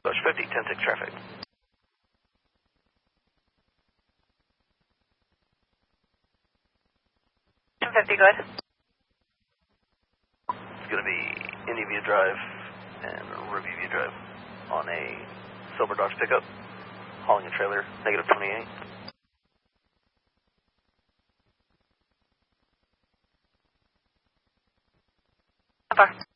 Bush 50, 10-6 traffic. 1050, go ahead. It's going to be Indy View Drive and Ruby View Drive on a silver Dodge pickup, hauling a trailer, negative 28. How far?